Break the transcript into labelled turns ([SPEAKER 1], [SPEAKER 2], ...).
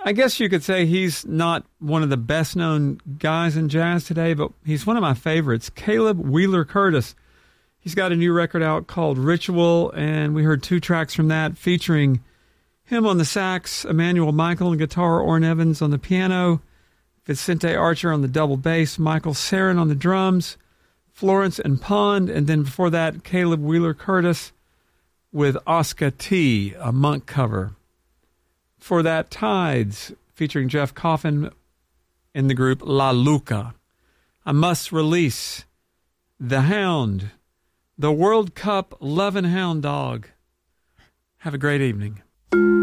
[SPEAKER 1] I guess you could say he's not one of the best-known guys in jazz today, but he's one of my favorites, Caleb Wheeler Curtis. He's got a new record out called Ritual, and we heard 2 tracks from that featuring him on the sax, Emmanuel Michael on guitar, Orrin Evans on the piano, Vicente Archer on the double bass, Michael Sarin on the drums, Florence and Pond, and then before that, Caleb Wheeler Curtis with Oscar T, a Monk cover. For that, Tides, featuring Jeff Coffin in the group La Luca. I Must Release, The Hound, the World Cup loving hound dog. Have a great evening.